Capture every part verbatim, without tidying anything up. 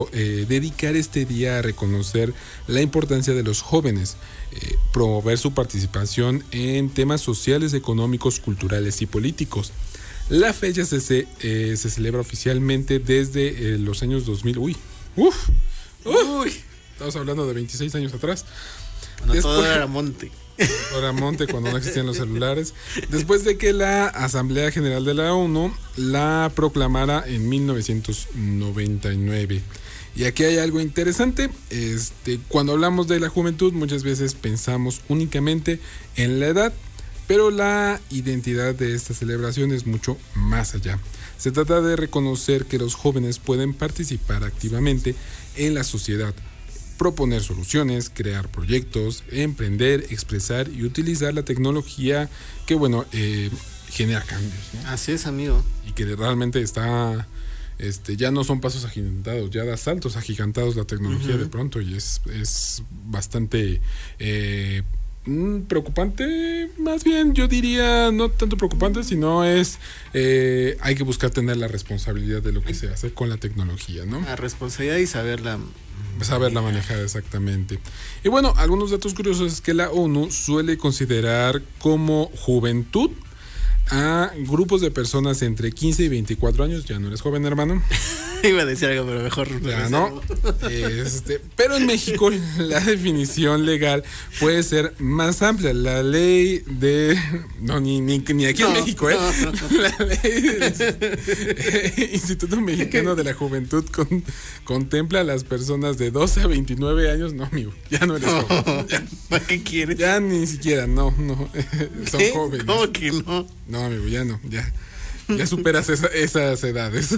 Eh, dedicar este día a reconocer la importancia de los jóvenes, eh, promover su participación en temas sociales, económicos, culturales y políticos. La fecha se, se, eh, se celebra oficialmente desde eh, los años dos mil. Uy, uf, uf, uy, estamos hablando de veintiséis años atrás. Cuando Después, todo era monte. Era monte cuando no existían los celulares. Después de que la Asamblea General de la ONU la proclamara en mil novecientos noventa y nueve. Y aquí hay algo interesante, este, cuando hablamos de la juventud muchas veces pensamos únicamente en la edad, pero la identidad de esta celebración es mucho más allá. Se trata de reconocer que los jóvenes pueden participar activamente en la sociedad, proponer soluciones, crear proyectos, emprender, expresar y utilizar la tecnología que, bueno, eh, genera cambios, ¿no? Así es, amigo. Y que realmente está... Este, ya no son pasos agigantados, ya da saltos agigantados la tecnología uh-huh. de pronto y es, es bastante eh, preocupante, más bien yo diría no tanto preocupante, sino es eh, hay que buscar tener la responsabilidad de lo que se hace con la tecnología, ¿no? La responsabilidad y saberla saberla manejar exactamente. Y bueno, algunos datos curiosos es que la ONU suele considerar como juventud a grupos de personas entre quince y veinticuatro años. Ya no eres joven, hermano. Iba a decir algo, pero mejor ya no. Este, pero en México la definición legal puede ser más amplia. La ley de... No, ni, ni, ni aquí no, en México, ¿eh? No, no. La ley del eh, Instituto Mexicano de la Juventud con, contempla a las personas de doce a veintinueve años. No, amigo, ya no eres joven. Ya, ¿para qué quieres? Ya ni siquiera, no, no. Son ¿Qué? jóvenes. ¿Cómo que no? No, amigo, ya no, ya. Ya superas esa, esas edades.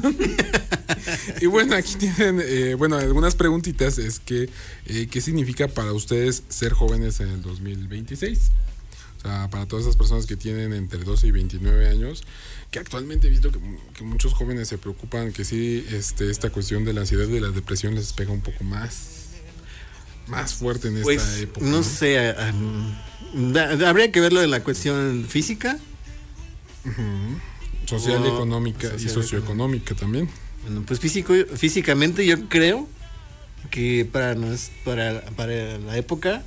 Y bueno, aquí tienen, eh, bueno, algunas preguntitas. Es que, eh, ¿qué significa para ustedes ser jóvenes en el dos mil veintiséis? O sea, para todas esas personas que tienen entre doce y veintinueve años, que actualmente he visto que, que muchos jóvenes se preocupan, que sí, este, esta cuestión de la ansiedad y de la depresión les pega un poco más, más fuerte en pues, esta época. No, ¿no? sé, um, da, habría que verlo de la cuestión física. Uh-huh. Social, oh, económica social, y socioeconómica también. Bueno, pues físico, físicamente yo creo que para, nos, para, para la época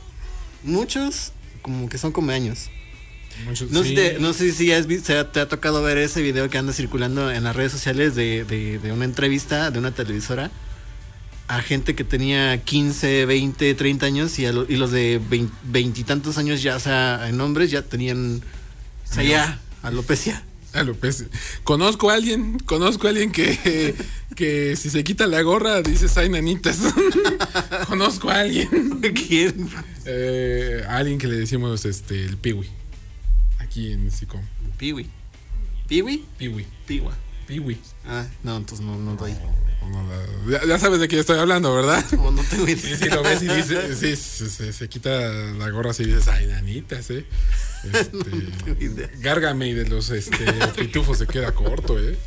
muchos como que son como años. Muchos, no, sí. sé, no sé si has visto, te ha tocado ver ese video que anda circulando en las redes sociales de, de, de una entrevista de una televisora a gente que tenía quince, veinte, treinta años y, a lo, y los de veinte y tantos años ya, o sea, en hombres ya tenían, o sea, ya alopecia. Alopecia. Conozco a alguien, conozco a alguien que, que si se quita la gorra dices ay nanitas. Conozco a alguien. ¿Quién? Eh, a alguien que le decimos este el Piwi. Aquí en Sicom. Piwi. ¿Piwi? Piwi. Piwa. Piwi. Ah, no, entonces no, no doy. No, no, no, ya, ya sabes de qué estoy hablando, ¿verdad? No, no tengo idea. Sí, sí, lo ves y dices, sí, se, se, se quita la gorra así y dices, ay, nanitas, ¿eh? Este, no tengo idea. Gárgame y de los este, pitufos se queda corto, ¿eh?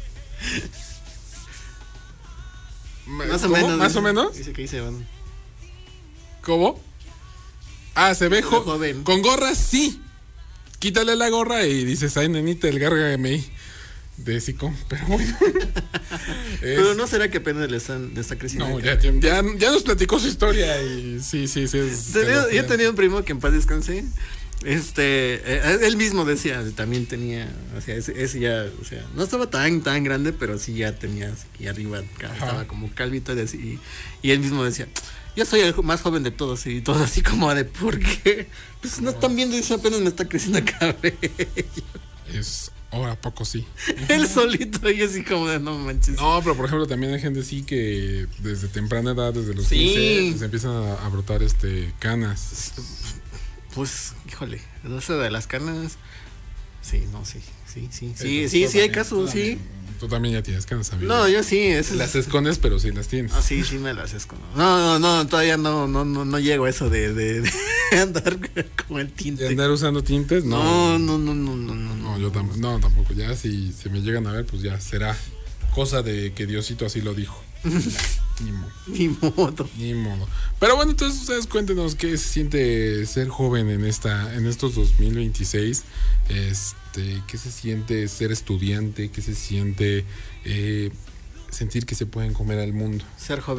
Más o ¿Cómo? menos. ¿Más o menos? Dice que dice, bueno. ¿Cómo? Ah, se ve jo- joven. Con gorra, sí. Quítale la gorra y dices, ay, nanita, el gárgame de Sicom, pero bueno. Pero no será que apenas le están le está creciendo. No, ya, ya, ya nos platicó su historia y sí, sí, sí. Es, tenía, yo tenía un primo que en paz descanse. Este, eh, él mismo decía, también tenía, o sea, ese, ese ya, o sea, no estaba tan, tan grande, pero sí ya tenía aquí arriba, Ajá. estaba como calvito y, así, y él mismo decía, yo soy el más joven de todos y todo así como de, ¿por qué? Pues no están viendo eso, apenas me está creciendo el cabello. Es... Ahora poco sí. Él solito y así como de no manches. No, pero por ejemplo también hay gente sí que desde temprana edad, desde los sí. quince, se empiezan a, a brotar este canas. Pues, híjole, eso de las canas. Sí, no, sí, sí, sí, sí, sí, sí, hay casos, sí. Tú también ya tienes canas, amigo. No, yo sí. Es, las escondes, pero sí las tienes. Ah, sí, sí me las escondo. No, no, no, todavía no, no, no, no llego a eso de, de, de andar con el tinte. ¿De andar usando tintes? No, no, no, no, no, no. No, yo tampoco, no, tampoco. Ya si se me llegan a ver, pues ya será cosa de que Diosito así lo dijo. Ni modo. Ni modo. Ni modo. Pero bueno, entonces ustedes cuéntenos qué se siente ser joven en esta, en estos dos mil veintiséis. Este, qué se siente ser estudiante, qué se siente eh, sentir que se pueden comer al mundo. Ser joven.